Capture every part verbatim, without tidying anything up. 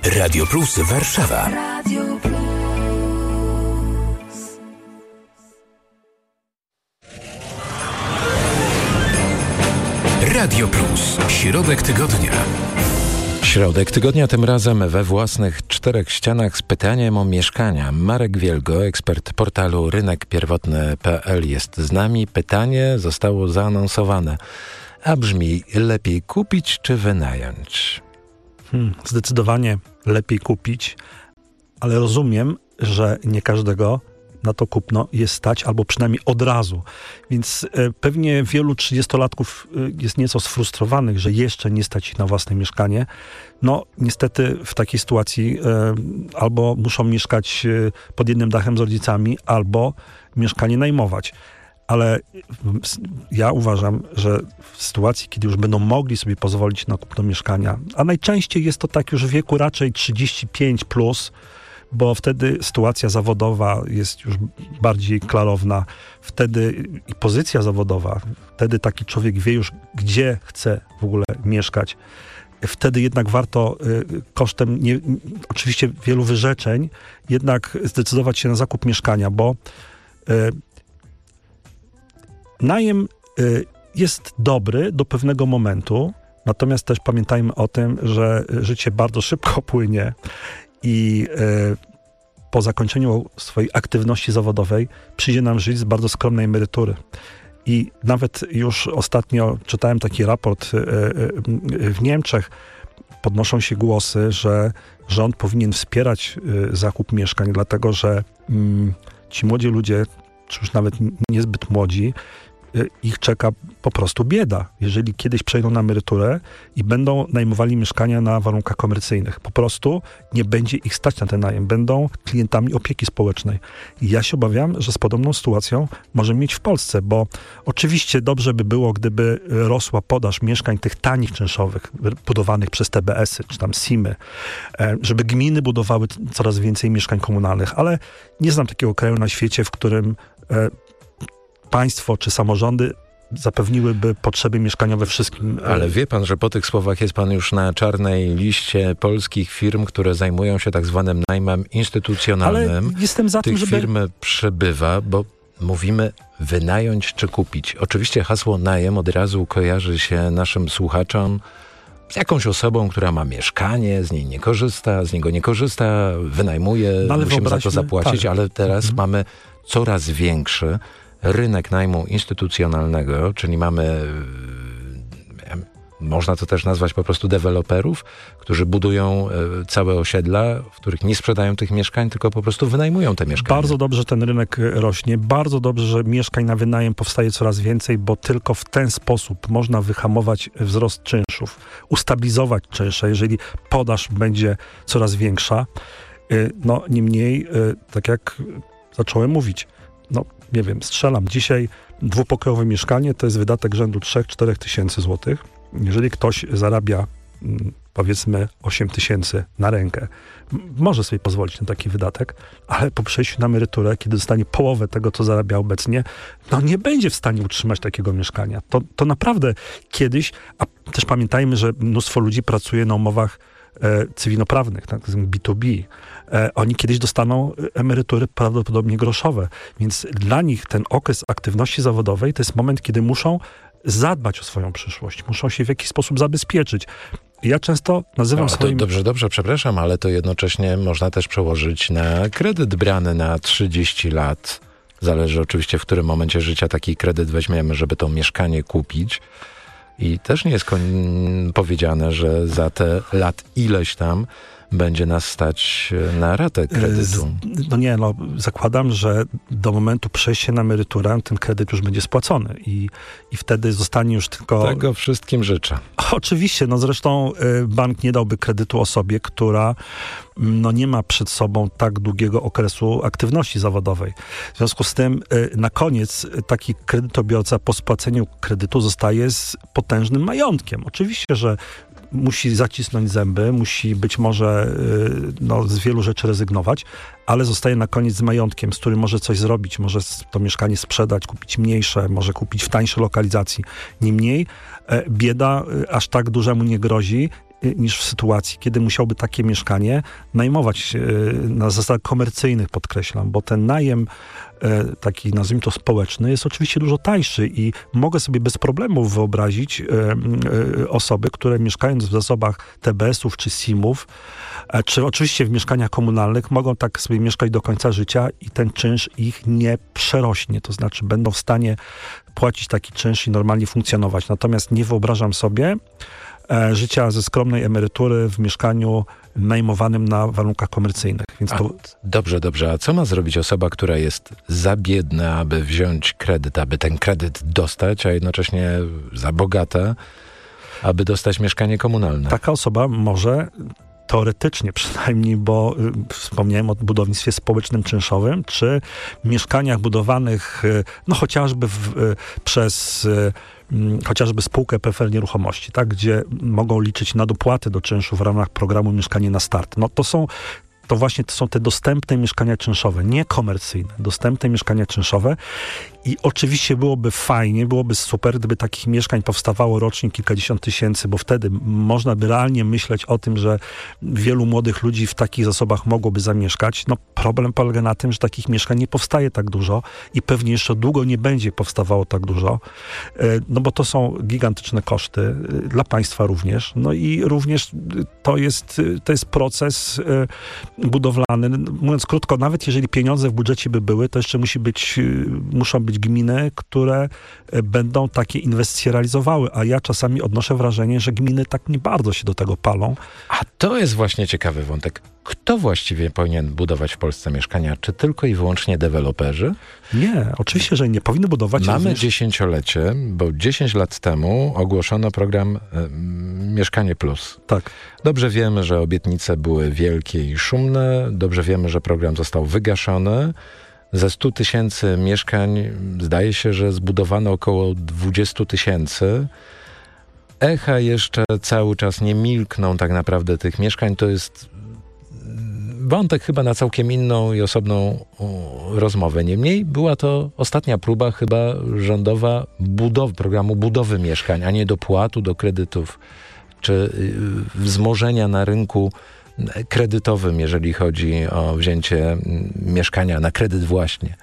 Radio Plus Warszawa. Radio Plus. Radio Plus. Środek tygodnia. Środek tygodnia, tym razem we własnych czterech ścianach z pytaniem o mieszkania. Marek Wielgo, ekspert portalu rynek pierwotny kropka pe el jest z nami. Pytanie zostało zaanonsowane, a brzmi: lepiej kupić czy wynająć? Hmm, zdecydowanie lepiej kupić, ale rozumiem, że nie każdego na to kupno jest stać, albo przynajmniej od razu. Więc e, pewnie wielu trzydziestolatków e, jest nieco sfrustrowanych, że jeszcze nie stać ich na własne mieszkanie. No niestety w takiej sytuacji e, albo muszą mieszkać e, pod jednym dachem z rodzicami, albo mieszkanie najmować. Ale ja uważam, że w sytuacji, kiedy już będą mogli sobie pozwolić na kupno mieszkania, a najczęściej jest to tak już w wieku raczej trzydzieści pięć plus, bo wtedy sytuacja zawodowa jest już bardziej klarowna, wtedy i pozycja zawodowa, wtedy taki człowiek wie już, gdzie chce w ogóle mieszkać. Wtedy jednak warto y, kosztem nie, oczywiście wielu wyrzeczeń jednak zdecydować się na zakup mieszkania, bo y, najem y, jest dobry do pewnego momentu, natomiast też pamiętajmy o tym, że życie bardzo szybko płynie i y, po zakończeniu swojej aktywności zawodowej przyjdzie nam żyć z bardzo skromnej emerytury. I nawet już ostatnio czytałem taki raport y, y, w Niemczech, podnoszą się głosy, że rząd powinien wspierać y, zakup mieszkań, dlatego że y, ci młodzi ludzie, czy już nawet niezbyt młodzi, ich czeka po prostu bieda, jeżeli kiedyś przejdą na emeryturę i będą najmowali mieszkania na warunkach komercyjnych. Po prostu nie będzie ich stać na ten najem. Będą klientami opieki społecznej. I ja się obawiam, że z podobną sytuacją możemy mieć w Polsce, bo oczywiście dobrze by było, gdyby rosła podaż mieszkań tych tanich czynszowych, budowanych przez te be esy, czy tam simy, żeby gminy budowały coraz więcej mieszkań komunalnych, ale nie znam takiego kraju na świecie, w którym państwo czy samorządy zapewniłyby potrzeby mieszkaniowe wszystkim. Ale wie pan, że po tych słowach jest pan już na czarnej liście polskich firm, które zajmują się tak zwanym najmem instytucjonalnym. Ale jestem za tym, tych żeby... firm przybywa, bo mówimy wynająć czy kupić. Oczywiście hasło najem od razu kojarzy się naszym słuchaczom z jakąś osobą, która ma mieszkanie, z niej nie korzysta, z niego nie korzysta, wynajmuje, no, musimy za to zapłacić, tak. Ale teraz mhm. mamy coraz większy rynek najmu instytucjonalnego, czyli mamy, można to też nazwać po prostu deweloperów, którzy budują całe osiedla, w których nie sprzedają tych mieszkań, tylko po prostu wynajmują te mieszkania. Bardzo dobrze, że ten rynek rośnie. Bardzo dobrze, że mieszkań na wynajem powstaje coraz więcej, bo tylko w ten sposób można wyhamować wzrost czynszów, ustabilizować czynsze, jeżeli podaż będzie coraz większa. No niemniej, tak jak zacząłem mówić, no nie wiem, strzelam. Dzisiaj dwupokojowe mieszkanie to jest wydatek rzędu trzy do czterech tysięcy złotych. Jeżeli ktoś zarabia powiedzmy osiem tysięcy na rękę, może sobie pozwolić na taki wydatek, ale po przejściu na emeryturę, kiedy dostanie połowę tego, co zarabia obecnie, no nie będzie w stanie utrzymać takiego mieszkania. To, to naprawdę kiedyś, a też pamiętajmy, że mnóstwo ludzi pracuje na umowach e, cywilnoprawnych, tak, B dwa B. E, oni kiedyś dostaną emerytury prawdopodobnie groszowe, więc dla nich ten okres aktywności zawodowej to jest moment, kiedy muszą zadbać o swoją przyszłość, muszą się w jakiś sposób zabezpieczyć. Ja często nazywam no, swoim... Dobrze, dobrze, przepraszam, ale to jednocześnie można też przełożyć na kredyt brany na trzydzieści lat. Zależy oczywiście, w którym momencie życia taki kredyt weźmiemy, żeby to mieszkanie kupić. I też nie jest kon- powiedziane, że za te lat ileś tam będzie nas stać na ratę kredytu. No nie, no zakładam, że do momentu przejścia na emeryturę ten kredyt już będzie spłacony i, i wtedy zostanie już tylko... Tego wszystkim życzę. Oczywiście, no zresztą y, bank nie dałby kredytu osobie, która no nie ma przed sobą tak długiego okresu aktywności zawodowej. W związku z tym y, na koniec taki kredytobiorca po spłaceniu kredytu zostaje z potężnym majątkiem. Oczywiście, że musi zacisnąć zęby, musi być może no, z wielu rzeczy rezygnować, ale zostaje na koniec z majątkiem, z którym może coś zrobić, może to mieszkanie sprzedać, kupić mniejsze, może kupić w tańszej lokalizacji. Niemniej bieda aż tak duża mu nie grozi niż w sytuacji, kiedy musiałby takie mieszkanie najmować na zasadach komercyjnych, podkreślam, bo ten najem taki, nazwijmy to, społeczny jest oczywiście dużo tańszy i mogę sobie bez problemów wyobrazić osoby, które mieszkając w zasobach T B S ów czy S I M-ów, czy oczywiście w mieszkaniach komunalnych, mogą tak sobie mieszkać do końca życia i ten czynsz ich nie przerośnie. To znaczy będą w stanie płacić taki czynsz i normalnie funkcjonować. Natomiast nie wyobrażam sobie e, życia ze skromnej emerytury w mieszkaniu najmowanym na warunkach komercyjnych. Więc to... A, dobrze, dobrze. A co ma zrobić osoba, która jest za biedna, aby wziąć kredyt, aby ten kredyt dostać, a jednocześnie za bogata, aby dostać mieszkanie komunalne? Taka osoba może... teoretycznie przynajmniej, bo y, wspomniałem o budownictwie społecznym czynszowym, czy mieszkaniach budowanych y, no chociażby w, y, przez y, y, chociażby spółkę P F R Nieruchomości, tak, gdzie mogą liczyć na dopłaty do czynszu w ramach programu Mieszkanie na Start. No to są to właśnie to są te dostępne mieszkania czynszowe, nie komercyjne, dostępne mieszkania czynszowe i oczywiście byłoby fajnie, byłoby super, gdyby takich mieszkań powstawało rocznie kilkadziesiąt tysięcy, bo wtedy można by realnie myśleć o tym, że wielu młodych ludzi w takich zasobach mogłoby zamieszkać. No problem polega na tym, że takich mieszkań nie powstaje tak dużo i pewnie jeszcze długo nie będzie powstawało tak dużo, no bo to są gigantyczne koszty dla państwa również, no i również to jest, to jest proces budowlany. Mówiąc krótko, nawet jeżeli pieniądze w budżecie by były, to jeszcze musi być, muszą być gminy, które będą takie inwestycje realizowały, a ja czasami odnoszę wrażenie, że gminy tak nie bardzo się do tego palą. A to jest właśnie ciekawy wątek. Kto właściwie powinien budować w Polsce mieszkania? Czy tylko i wyłącznie deweloperzy? Nie, oczywiście, że nie powinny budować. Mamy również... dziesięciolecie, bo dziesięć lat temu ogłoszono program y, Mieszkanie Plus. Tak. Dobrze wiemy, że obietnice były wielkie i szumne. Dobrze wiemy, że program został wygaszony. Ze stu tysięcy mieszkań zdaje się, że zbudowano około dwudziestu tysięcy. Echa jeszcze cały czas nie milkną tak naprawdę tych mieszkań. To jest wątek chyba na całkiem inną i osobną rozmowę. Niemniej była to ostatnia próba chyba rządowa budowy, programu budowy mieszkań, a nie dopłatu do kredytów, czy wzmożenia na rynku kredytowym, jeżeli chodzi o wzięcie mieszkania na kredyt właśnie.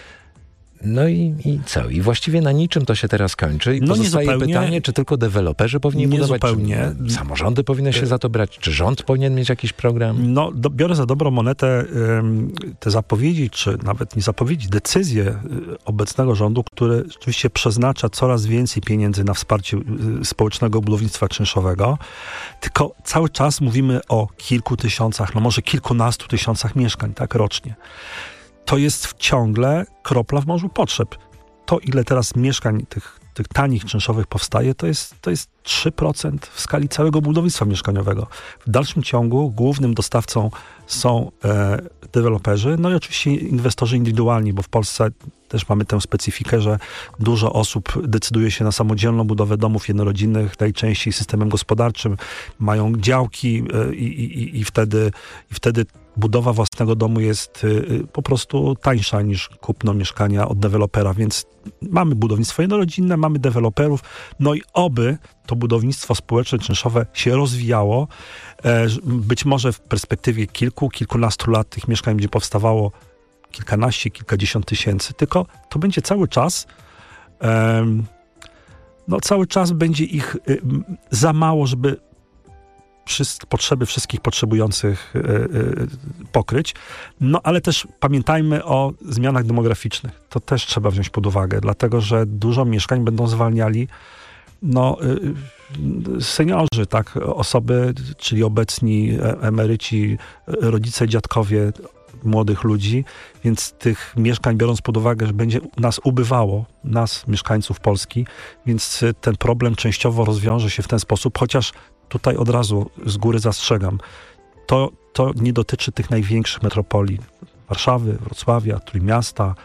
No i, i co? I właściwie na niczym to się teraz kończy. I no pozostaje zupełnie, pytanie, czy tylko deweloperzy powinni nie budować, zupełnie. czy samorządy powinny się za to brać, czy rząd powinien mieć jakiś program? No, do, biorę za dobrą monetę ym, te zapowiedzi, czy nawet nie zapowiedzi, decyzje y, obecnego rządu, który rzeczywiście przeznacza coraz więcej pieniędzy na wsparcie y, społecznego budownictwa czynszowego, tylko cały czas mówimy o kilku tysiącach, no może kilkunastu tysiącach mieszkań, tak, rocznie. To jest ciągle kropla w morzu potrzeb. To, ile teraz mieszkań tych, tych tanich czynszowych powstaje, to jest, to jest trzy procent w skali całego budownictwa mieszkaniowego. W dalszym ciągu głównym dostawcą są e, deweloperzy, no i oczywiście inwestorzy indywidualni, bo w Polsce też mamy tę specyfikę, że dużo osób decyduje się na samodzielną budowę domów jednorodzinnych, najczęściej systemem gospodarczym, mają działki e, i, i, i, wtedy, i wtedy budowa własnego domu jest y, po prostu tańsza niż kupno mieszkania od dewelopera, więc mamy budownictwo jednorodzinne, mamy deweloperów, no i oby to budownictwo społeczne, czynszowe się rozwijało. E, być może w perspektywie kilku, kilkunastu lat tych mieszkań będzie powstawało kilkanaście, kilkadziesiąt tysięcy, tylko to będzie cały czas e, no cały czas będzie ich y, za mało, żeby Wszystkie potrzeby wszystkich potrzebujących y, y, pokryć. No ale też pamiętajmy o zmianach demograficznych. To też trzeba wziąć pod uwagę, dlatego że dużo mieszkań będą zwalniali no, y, seniorzy, tak, osoby, czyli obecni emeryci, rodzice, dziadkowie młodych ludzi, więc tych mieszkań, biorąc pod uwagę, że będzie nas ubywało, nas, mieszkańców Polski, więc ten problem częściowo rozwiąże się w ten sposób, chociaż tutaj od razu z góry zastrzegam, to, to nie dotyczy tych największych metropolii. Warszawy, Wrocławia, Trójmiasta,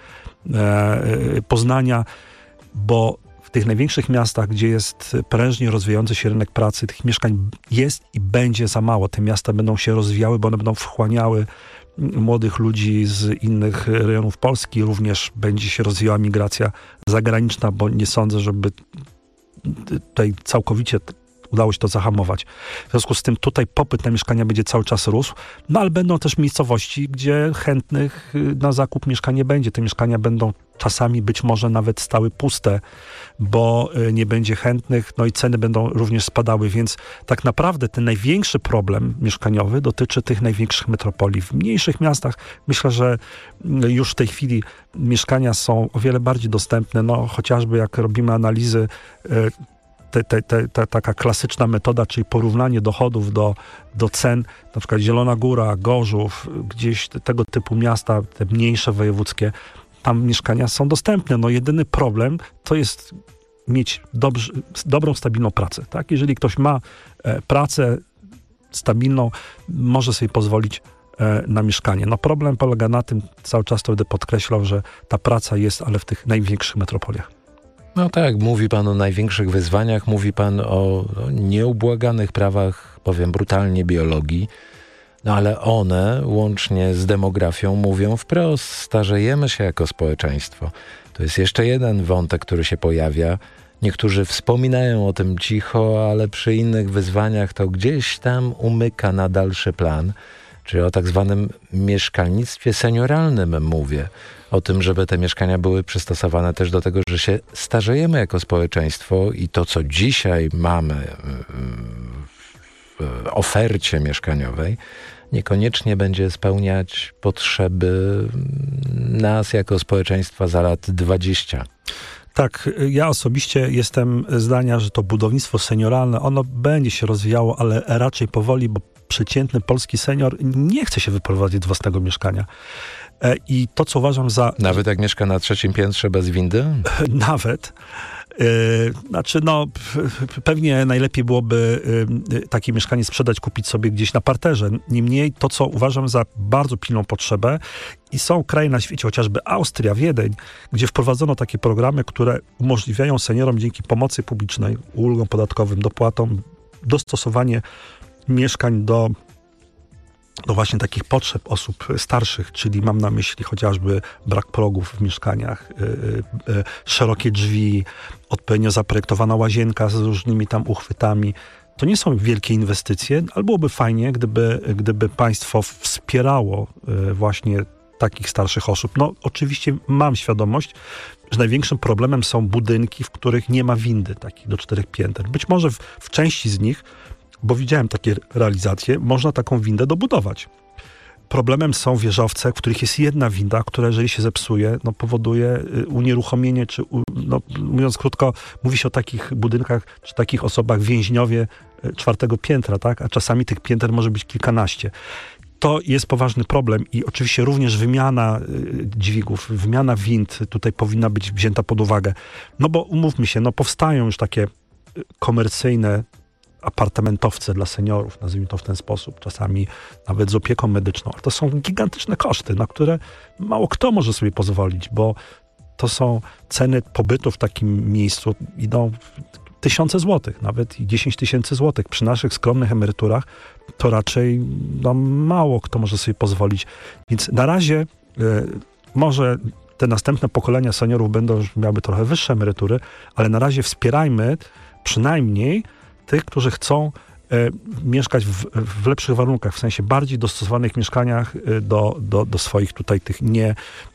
e, Poznania, bo w tych największych miastach, gdzie jest prężnie rozwijający się rynek pracy, tych mieszkań jest i będzie za mało. Te miasta będą się rozwijały, bo one będą wchłaniały młodych ludzi z innych rejonów Polski. Również będzie się rozwijała migracja zagraniczna, bo nie sądzę, żeby tutaj całkowicie udało się to zahamować. W związku z tym tutaj popyt na mieszkania będzie cały czas rósł, no ale będą też miejscowości, gdzie chętnych na zakup mieszkań nie będzie. Te mieszkania będą czasami być może nawet stały puste, bo nie będzie chętnych, no i ceny będą również spadały, więc tak naprawdę ten największy problem mieszkaniowy dotyczy tych największych metropolii. W mniejszych miastach myślę, że już w tej chwili mieszkania są o wiele bardziej dostępne, no chociażby jak robimy analizy, te, te, te, te, taka klasyczna metoda, czyli porównanie dochodów do, do cen, na przykład Zielona Góra, Gorzów, gdzieś tego typu miasta, te mniejsze wojewódzkie, tam mieszkania są dostępne. No jedyny problem to jest mieć dobrze, dobrą, stabilną pracę. Tak? Jeżeli ktoś ma e, pracę stabilną, może sobie pozwolić e, na mieszkanie. No problem polega na tym, cały czas to będę podkreślał, że ta praca jest, ale w tych największych metropoliach. No tak, mówi pan o największych wyzwaniach, mówi pan o, o nieubłaganych prawach, powiem brutalnie, biologii. No ale one, łącznie z demografią, mówią wprost, starzejemy się jako społeczeństwo. To jest jeszcze jeden wątek, który się pojawia. Niektórzy wspominają o tym cicho, ale przy innych wyzwaniach to gdzieś tam umyka na dalszy plan. Czyli o tak zwanym mieszkalnictwie senioralnym mówię. O tym, żeby te mieszkania były przystosowane też do tego, że się starzejemy jako społeczeństwo i to, co dzisiaj mamy w ofercie mieszkaniowej, niekoniecznie będzie spełniać potrzeby nas jako społeczeństwa za lat dwadzieścia. Tak, ja osobiście jestem zdania, że to budownictwo senioralne, ono będzie się rozwijało, ale raczej powoli, bo przeciętny polski senior nie chce się wyprowadzić z własnego mieszkania. I to, co uważam za... Nawet jak mieszka na trzecim piętrze bez windy? Nawet. Yy, znaczy, no, pewnie najlepiej byłoby yy, takie mieszkanie sprzedać, kupić sobie gdzieś na parterze. Niemniej to, co uważam za bardzo pilną potrzebę i są kraje na świecie, chociażby Austria, Wiedeń, gdzie wprowadzono takie programy, które umożliwiają seniorom dzięki pomocy publicznej, ulgom podatkowym, dopłatom, dostosowanie mieszkań do do właśnie takich potrzeb osób starszych, czyli mam na myśli chociażby brak progów w mieszkaniach, yy, yy, szerokie drzwi, odpowiednio zaprojektowana łazienka z różnymi tam uchwytami. To nie są wielkie inwestycje, ale byłoby fajnie, gdyby, gdyby państwo wspierało yy, właśnie takich starszych osób. No oczywiście mam świadomość, że największym problemem są budynki, w których nie ma windy takich do czterech pięter. Być może w, w części z nich, bo widziałem takie realizacje, można taką windę dobudować. Problemem są wieżowce, w których jest jedna winda, która jeżeli się zepsuje, no powoduje unieruchomienie, czy no, mówiąc krótko, mówi się o takich budynkach, czy takich osobach więźniowie czwartego piętra, tak? A czasami tych pięter może być kilkanaście. To jest poważny problem i oczywiście również wymiana dźwigów, wymiana wind tutaj powinna być wzięta pod uwagę. No bo umówmy się, no powstają już takie komercyjne apartamentowce dla seniorów, nazwijmy to w ten sposób, czasami nawet z opieką medyczną, ale to są gigantyczne koszty, na które mało kto może sobie pozwolić, bo to są ceny pobytu w takim miejscu, idą tysiące złotych, nawet i dziesięć tysięcy złotych. Przy naszych skromnych emeryturach to raczej no, mało kto może sobie pozwolić. Więc na razie y, może te następne pokolenia seniorów będą już miały trochę wyższe emerytury, ale na razie wspierajmy przynajmniej tych, którzy chcą e, mieszkać w, w lepszych warunkach, w sensie bardziej dostosowanych mieszkaniach e, do, do, do swoich tutaj tych nie,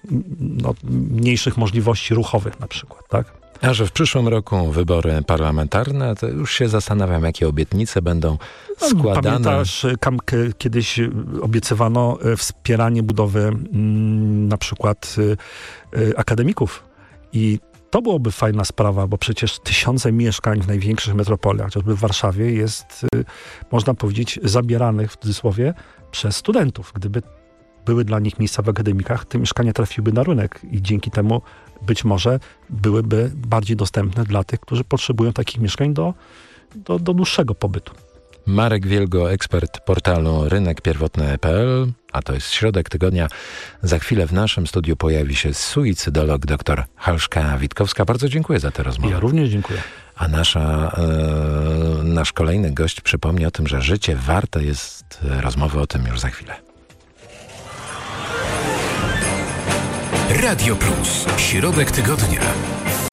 no, mniejszych możliwości ruchowych na przykład, tak? A że w przyszłym roku wybory parlamentarne, to już się zastanawiam, jakie obietnice będą składane. Pamiętasz, kam, k- kiedyś obiecywano wspieranie budowy m, na przykład y, y, akademików i to byłoby fajna sprawa, bo przecież tysiące mieszkań w największych metropoliach, chociażby w Warszawie, jest, y, można powiedzieć, zabieranych w cudzysłowie przez studentów. Gdyby były dla nich miejsca w akademikach, te mieszkania trafiłyby na rynek i dzięki temu być może byłyby bardziej dostępne dla tych, którzy potrzebują takich mieszkań do, do, do dłuższego pobytu. Marek Wielgo, ekspert portalu rynek pierwotny kropka p l, a to jest środek tygodnia. Za chwilę w naszym studiu pojawi się suicydolog dr Halszka Witkowska. Bardzo dziękuję za tę rozmowę. Ja również dziękuję. A nasza, e, nasz kolejny gość przypomni o tym, że życie warte jest rozmowy o tym już za chwilę. Radio Plus. Środek tygodnia.